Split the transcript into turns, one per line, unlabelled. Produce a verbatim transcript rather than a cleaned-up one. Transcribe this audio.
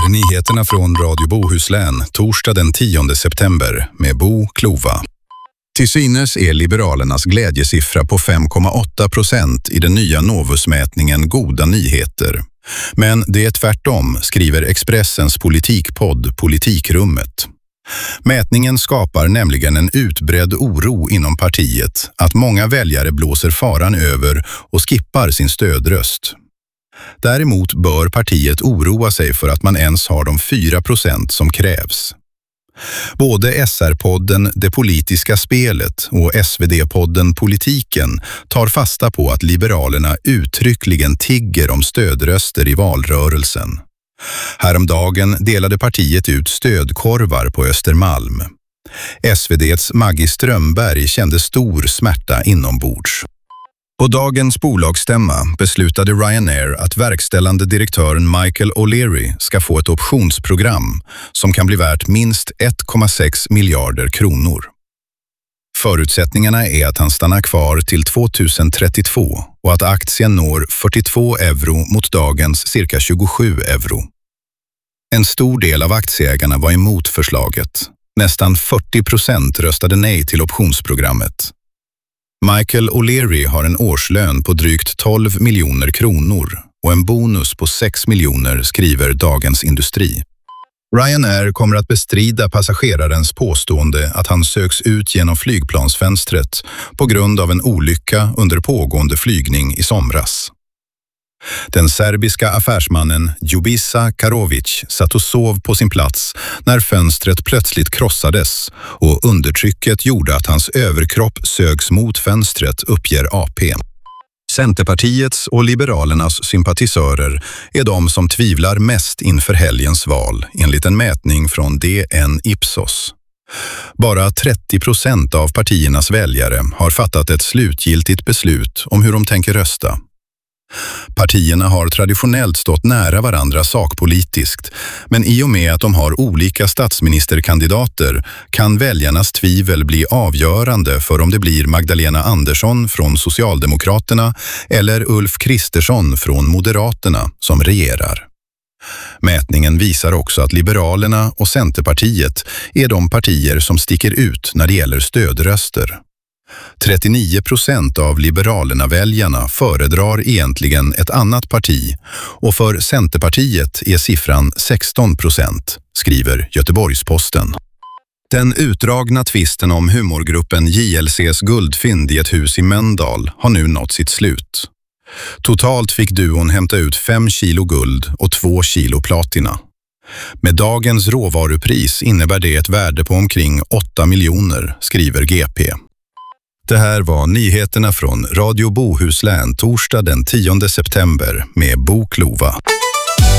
Nyheterna från Radio Bohuslän, torsdag den tionde september med Bo Klova. Till synes är Liberalernas glädjesiffra på fem komma åtta procent i den nya Novusmätningen goda nyheter. Men det är tvärtom, skriver Expressens politikpodd Politikrummet. Mätningen skapar nämligen en utbredd oro inom partiet att många väljare blåser faran över och skippar sin stödröst. Däremot bör partiet oroa sig för att man ens har de fyra procent som krävs. Både S R-podden Det politiska spelet och S V D-podden Politiken tar fasta på att Liberalerna uttryckligen tigger om stödröster i valrörelsen. Häromdagen delade partiet ut stödkorvar på Östermalm. S V D:s Maggie Strömberg kände stor smärta inombords. På dagens bolagsstämma beslutade Ryanair att verkställande direktören Michael O'Leary ska få ett optionsprogram som kan bli värt minst ett komma sex miljarder kronor. Förutsättningarna är att han stannar kvar till tjugohundratrettiotvå och att aktien når fyrtiotvå euro mot dagens cirka tjugosju euro. En stor del av aktieägarna var emot förslaget. Nästan fyrtio procent röstade nej till optionsprogrammet. Michael O'Leary har en årslön på drygt tolv miljoner kronor och en bonus på sex miljoner, skriver Dagens Industri. Ryanair kommer att bestrida passagerarens påstående att han söks ut genom flygplansfönstret på grund av en olycka under pågående flygning i somras. Den serbiska affärsmannen Ljubisa Karovic satt och sov på sin plats när fönstret plötsligt krossades och undertrycket gjorde att hans överkropp sögs mot fönstret, uppger A P. Centerpartiets och Liberalernas sympatisörer är de som tvivlar mest inför helgens val, enligt en mätning från D N Ipsos. Bara trettio procent av partiernas väljare har fattat ett slutgiltigt beslut om hur de tänker rösta. Partierna har traditionellt stått nära varandra sakpolitiskt, men i och med att de har olika statsministerkandidater kan väljarnas tvivel bli avgörande för om det blir Magdalena Andersson från Socialdemokraterna eller Ulf Kristersson från Moderaterna som regerar. Mätningen visar också att Liberalerna och Centerpartiet är de partier som sticker ut när det gäller stödröster. trettionio procent av Liberalerna-väljarna föredrar egentligen ett annat parti och för Centerpartiet är siffran sexton procent, skriver Göteborgs-Posten. Den utdragna tvisten om humorgruppen J L C:s guldfynd i ett hus i Mölndal har nu nått sitt slut. Totalt fick duon hämta ut fem kilo guld och två kilo platina. Med dagens råvarupris innebär det ett värde på omkring åtta miljoner, skriver G P. Det här var nyheterna från Radio Bohuslän torsdag den tionde september med Bo Klova.